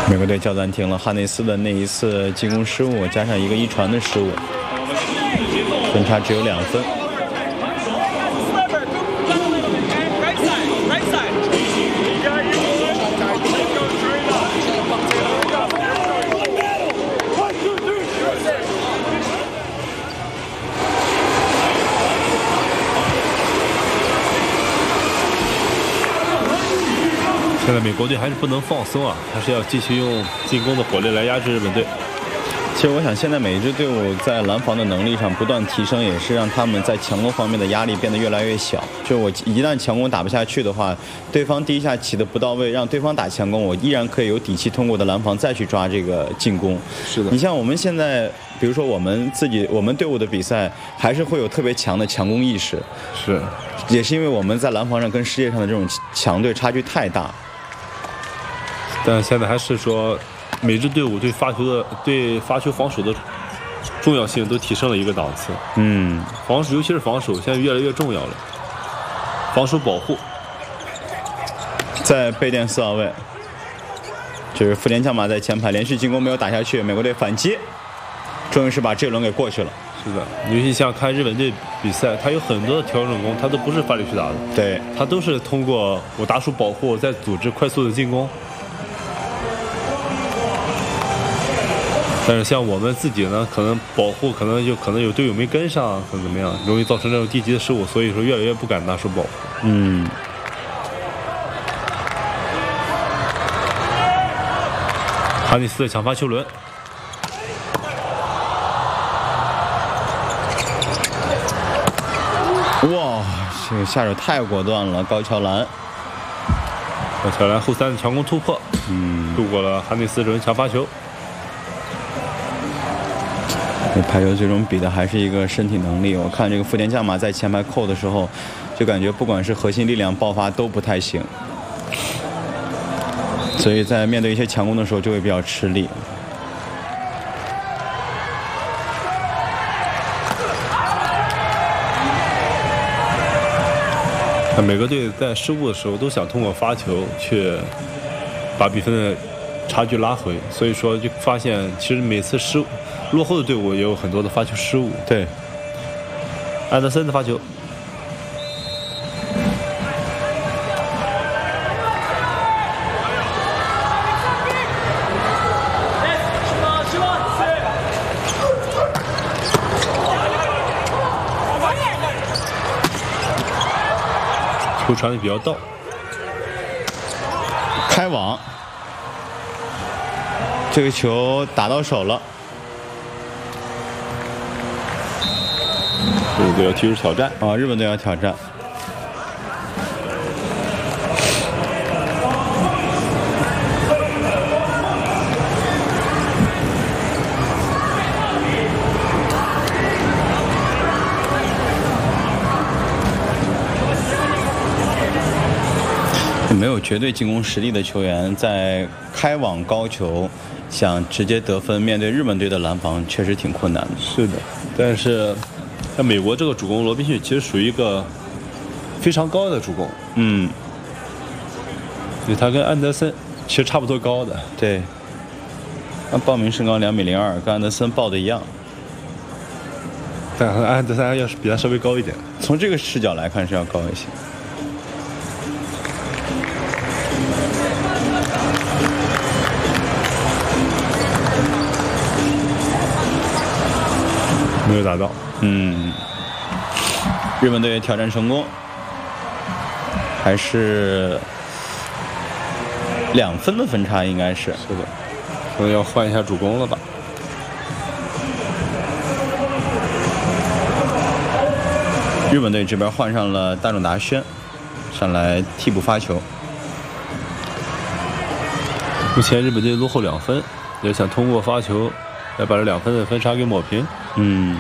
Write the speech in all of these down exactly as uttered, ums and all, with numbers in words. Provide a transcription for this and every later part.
美国队叫暂停了，哈内斯的那一次进攻失误加上一个一传的失误，分差只有两分。 现在美国队还是不能放松啊，还是要继续用进攻的火力来压制日本队。 其实我想，现在每一支队伍在拦防的能力上不断提升，也是让他们在强攻方面的压力变得越来越小。就我一旦强攻打不下去的话，对方第一下起的不到位，让对方打强攻，我依然可以有底气通过我的拦防再去抓这个进攻。 是的， 你像我们现在，比如说我们自己我们队伍的比赛，还是会有特别强的强攻意识。 是， 也是因为我们在拦防上跟世界上的这种强队差距太大。 但现在还是说，每支队伍对发球的、对发球防守的重要性都提升了一个档次。 嗯， 防守，尤其是防守，现在越来越重要了。防守保护， 在背垫四号位，就是福田将马在前排连续进攻没有打下去，美国队反击，终于是把这轮给过去了。 是的，尤其像看日本队比赛，他有很多的调整攻，他都不是发力去打的， 对， 他都是通过我打出保护，再组织快速的进攻。但是像我们自己呢，可能保护可能就可能有队友没跟上，可能怎么样，容易造成这种低级的失误，所以说越来越不敢拿出保护。 嗯。 哈内斯的抢发球轮， 哇，这个下手太果断了，高桥兰。 高桥兰后三的强攻突破，嗯，度过了哈内斯这轮抢发球。 排球最终比的还是一个身体能力。我看这个福田将马在前排扣的时候，就感觉不管是核心力量爆发都不太行，所以在面对一些强攻的时候就会比较吃力。 每个队在失误的时候都想通过发球去把比分的差距拉回，所以说就发现其实每次失误落后的队伍也有很多的发球失误。 对， 安德森的发球，球传的比较到， 开网，这个球打到手了。 日本队要提出挑战啊！日本队要挑战。没有绝对进攻实力的球员，在开网高球想直接得分，面对日本队的拦防确实挺困难的。 是的，但是像美国这个主攻罗宾逊其实属于一个非常高的主攻， 嗯， 因为他跟安德森其实差不多高的。 对，他报名身高两米零二，跟安德森报的一样， 但安德森要是比他稍微高一点。 从这个视角来看是要高一些。 没有打到， 嗯，日本队挑战成功，还是两分的分差，应该是。 是的，可能要换一下主攻了吧。 日本队这边换上了大冢达宣，上来替补发球。 目前日本队落后两分，也想通过发球来把这两分的分差给抹平。 嗯，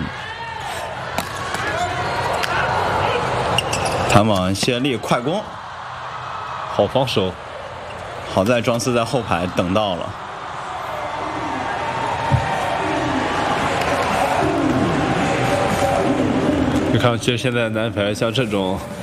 弹网谢力快攻， 好防守， 好在庄司在后排等到了。 你看，其实现在男排像这种